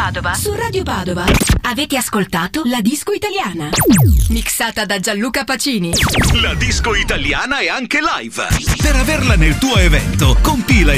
Padova. Su Radio Padova avete ascoltato La Disco Italiana, mixata da Gianluca Pacini. La Disco Italiana è anche live. Per averla nel tuo evento, compila